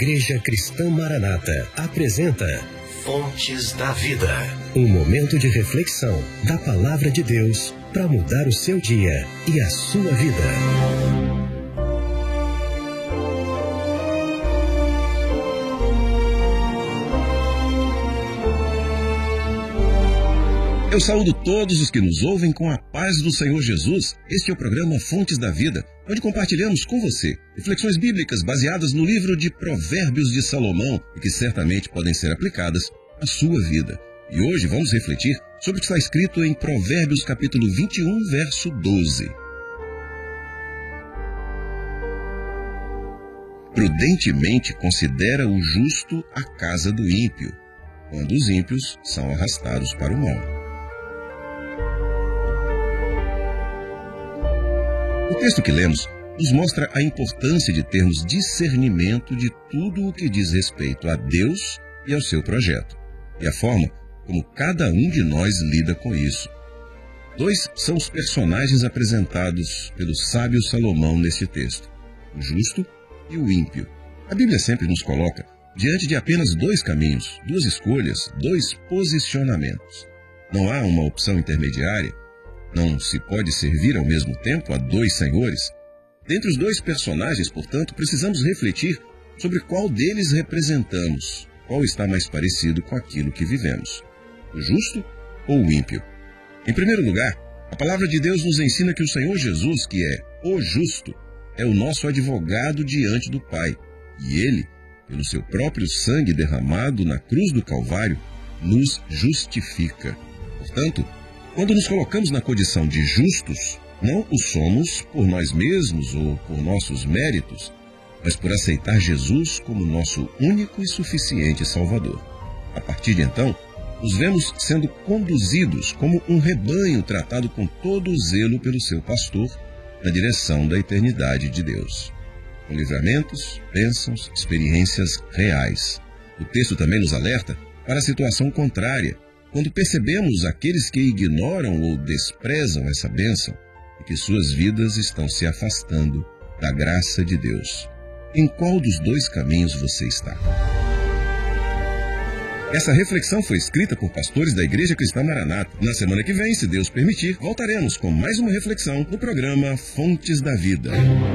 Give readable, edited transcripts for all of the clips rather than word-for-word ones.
Igreja Cristã Maranata apresenta Fontes da Vida. Um momento de reflexão da Palavra de Deus para mudar o seu dia e a sua vida. Eu saúdo todos os que nos ouvem com a paz do Senhor Jesus. Este é o programa Fontes da Vida, onde compartilhamos com você reflexões bíblicas baseadas no livro de Provérbios de Salomão e que certamente podem ser aplicadas à sua vida. E hoje vamos refletir sobre o que está escrito em Provérbios capítulo 21, verso 12. Prudentemente considera o justo a casa do ímpio, quando os ímpios são arrastados para o mal. O texto que lemos nos mostra a importância de termos discernimento de tudo o que diz respeito a Deus e ao seu projeto, e a forma como cada um de nós lida com isso. Dois são os personagens apresentados pelo sábio Salomão neste texto, o justo e o ímpio. A Bíblia sempre nos coloca diante de apenas dois caminhos, duas escolhas, dois posicionamentos. Não há uma opção intermediária. Não se pode servir ao mesmo tempo a dois senhores. Dentre os dois personagens, portanto, precisamos refletir sobre qual deles representamos, qual está mais parecido com aquilo que vivemos, o justo ou o ímpio. Em primeiro lugar, a palavra de Deus nos ensina que o Senhor Jesus, que é o justo, é o nosso advogado diante do Pai, e Ele, pelo seu próprio sangue derramado na cruz do Calvário, nos justifica. Portanto, quando nos colocamos na condição de justos, não o somos por nós mesmos ou por nossos méritos, mas por aceitar Jesus como nosso único e suficiente Salvador. A partir de então, nos vemos sendo conduzidos como um rebanho tratado com todo o zelo pelo seu pastor na direção da eternidade de Deus, com livramentos, bênçãos, experiências reais. O texto também nos alerta para a situação contrária, quando percebemos aqueles que ignoram ou desprezam essa bênção e que suas vidas estão se afastando da graça de Deus. Em qual dos dois caminhos você está? Essa reflexão foi escrita por pastores da Igreja Cristã Maranata. Na semana que vem, se Deus permitir, voltaremos com mais uma reflexão no programa Fontes da Vida.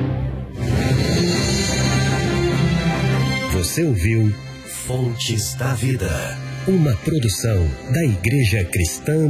Você ouviu Fontes da Vida, uma produção da Igreja Cristã